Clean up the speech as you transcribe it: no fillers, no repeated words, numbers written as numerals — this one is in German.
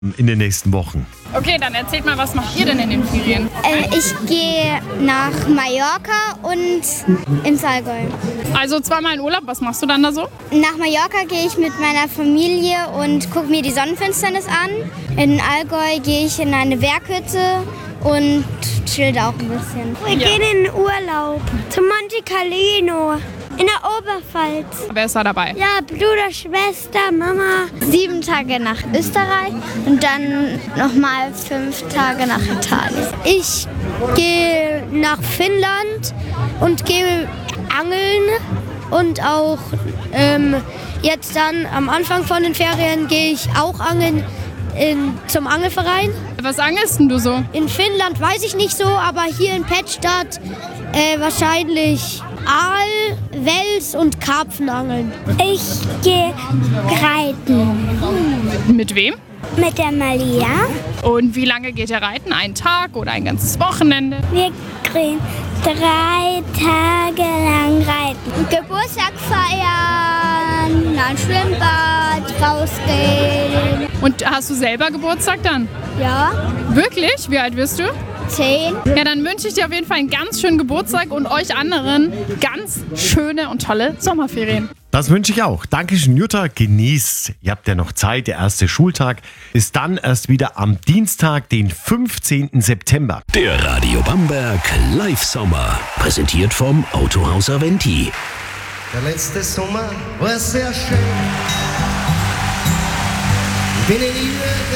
in den nächsten Wochen. Okay, dann erzählt mal, was macht ihr denn in den Ferien? Ich gehe nach Mallorca und ins Allgäu. Also zweimal in Urlaub, was machst du dann da so? Nach Mallorca gehe ich mit meiner Familie und gucke mir die Sonnenfinsternis an. In Allgäu gehe ich in eine Berghütte und chill da auch ein bisschen. Wir gehen in den Urlaub zu Monte Carlo in der Oberpfalz. Wer ist da dabei? Ja, Bruder, Schwester, Mama. 7 Tage nach Österreich und dann nochmal 5 Tage nach Italien. Ich gehe nach Finnland und gehe angeln und auch jetzt dann am Anfang von den Ferien gehe ich auch angeln zum Angelverein. Was angelst denn du so? In Finnland weiß ich nicht so, aber hier in Pettstadt wahrscheinlich Aal, Wels und Karpfen angeln. Ich gehe reiten. Mit wem? Mit der Malia. Und wie lange geht ihr reiten? Einen Tag oder ein ganzes Wochenende? Wir gehen 3 Tage lang reiten. Geburtstag feiern, ein Schwimmbad, rausgehen. Und hast du selber Geburtstag dann? Ja, Wirklich? Wie alt wirst du? 10. Ja, dann wünsche ich dir auf jeden Fall einen ganz schönen Geburtstag und euch anderen ganz schöne und tolle Sommerferien. Das wünsche ich auch. Dankeschön, Jutta. Genießt. Ihr habt ja noch Zeit. Der erste Schultag ist dann erst wieder am Dienstag, den 15. September. Der Radio Bamberg Live-Sommer. Präsentiert vom Autohaus Aventi. Der letzte Sommer war sehr schön. Ich bin in Ihnen